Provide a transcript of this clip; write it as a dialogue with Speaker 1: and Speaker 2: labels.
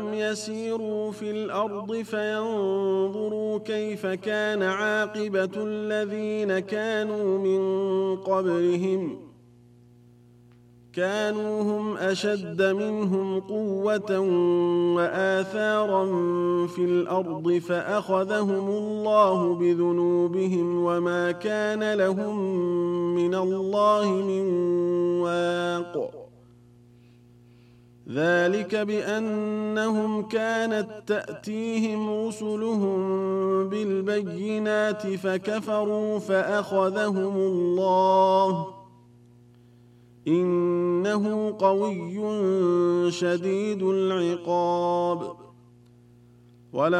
Speaker 1: يسيروا في الأرض فينظروا كيف كان عاقبة الذين كانوا من قبلهم كانوا هم أشد منهم قوة وآثارا في الأرض فأخذهم الله بذنوبهم وما كان لهم من الله من واق ذلك بأنهم كانت تأتيهم رسلهم بالبينات فكفروا فأخذهم الله إنه قوي شديد العقاب